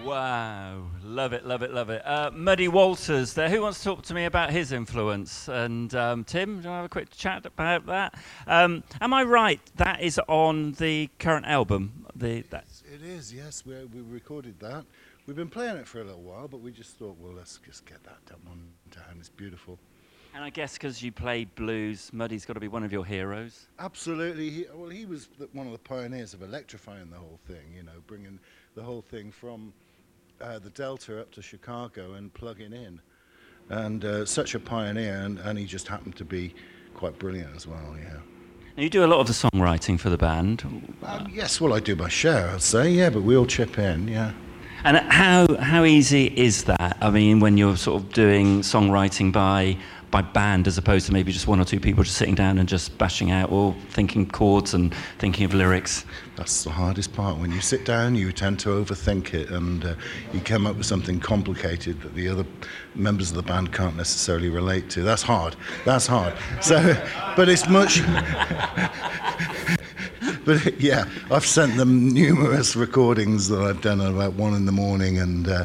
Wow, love it, love it, love it. Muddy Walters there. Who wants to talk to me about his influence? And Tim, do you want to have a quick chat about that? Am I right? That is on the current album. It is, yes. We recorded that. We've been playing it for a little while, but we just thought, well, let's just get that done on down. It's beautiful. And I guess because you play blues, Muddy's got to be one of your heroes. Absolutely. He was one of the pioneers of electrifying the whole thing, bringing the whole thing from the Delta up to Chicago and plugging in. And such a pioneer, and he just happened to be quite brilliant as well, yeah. Now you do a lot of the songwriting for the band. Yes, well, I do my share, I'd say, yeah, but we all chip in, yeah. And how easy is that? I mean, when you're sort of doing songwriting by band as opposed to maybe just one or two people just sitting down and just bashing out or thinking chords and thinking of lyrics? That's the hardest part. When you sit down, you tend to overthink it, and you come up with something complicated that the other members of the band can't necessarily relate to. That's hard. So, but it's much... But yeah, I've sent them numerous recordings that I've done at about 1 a.m,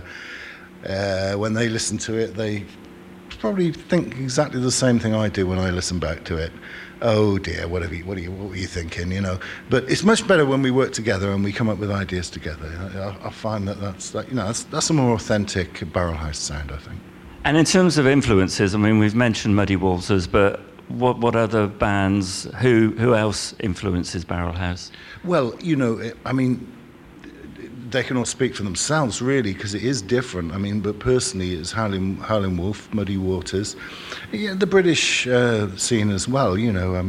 and when they listen to it, they probably think exactly the same thing I do when I listen back to it. Oh dear, what were you thinking? But it's much better when we work together and we come up with ideas together. I find that's a more authentic Barrelhouse sound, I think. And in terms of influences, I mean, we've mentioned Muddy Walters, but what other bands? Who else influences Barrelhouse? Well, I mean, they can all speak for themselves, really, because it is different. I mean, but personally, it's Howlin' Wolf, Muddy Waters, yeah, the British scene as well. I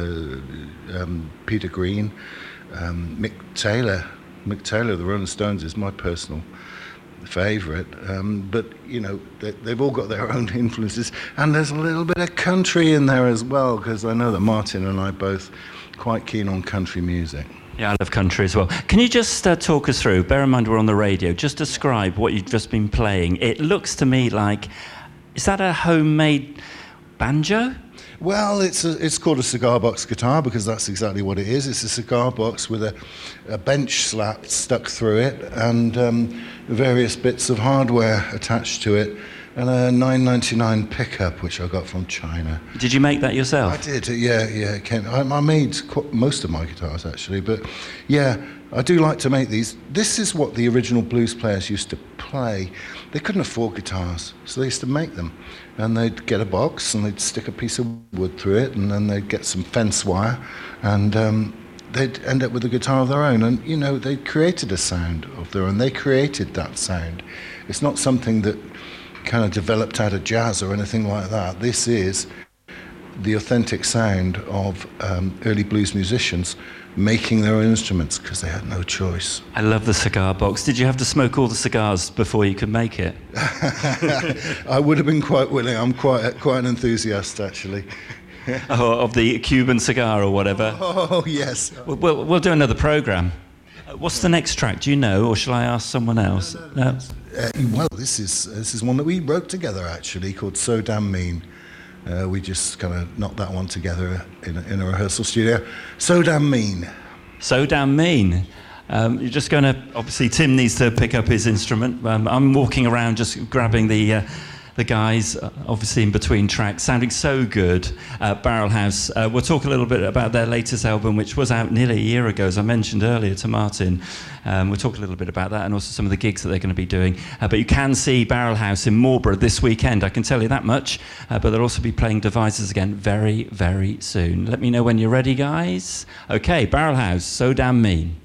mean, Peter Green, Mick Taylor. Mick Taylor, the Rolling Stones, is my personal favourite. But they've all got their own influences, and there's a little bit of country in there as well, because I know that Martin and I both quite keen on country music. Yeah, I love country as well. Can you just talk us through, bear in mind we're on the radio, just describe what you've just been playing. It looks to me like, is that a homemade banjo? Well, it's called a cigar box guitar because that's exactly what it is. It's a cigar box with a bench slat stuck through it and various bits of hardware attached to it, and a $9.99 pickup, which I got from China. Did you make that yourself? I did, yeah. It came, I made most of my guitars, actually, but yeah, I do like to make these. This is what the original blues players used to play. They couldn't afford guitars, so they used to make them. And they'd get a box, and they'd stick a piece of wood through it, and then they'd get some fence wire, and they'd end up with a guitar of their own. And, they created a sound of their own. They created that sound. It's not something that kind of developed out of jazz or anything like that. This is the authentic sound of early blues musicians making their own instruments because they had no choice. I love the cigar box. Did you have to smoke all the cigars before you could make it? I would have been quite willing. I'm quite an enthusiast, actually. Of the Cuban cigar or whatever? Oh, yes. We'll do another programme. What's the next track? Do you know, or shall I ask someone else? No. Well, this is one that we wrote together, actually, called So Damn Mean. We just kind of knocked that one together in a rehearsal studio. So Damn Mean. So Damn Mean. You're just going to... Obviously, Tim needs to pick up his instrument. I'm walking around just grabbing the guys, obviously in between tracks, sounding so good. Barrelhouse. We'll talk a little bit about their latest album, which was out nearly a year ago, as I mentioned earlier to Martin. We'll talk a little bit about that and also some of the gigs that they're going to be doing. But you can see Barrelhouse in Marlborough this weekend, I can tell you that much. But they'll also be playing Devices again very, very soon. Let me know when you're ready, guys. Okay, Barrelhouse, So Damn Mean.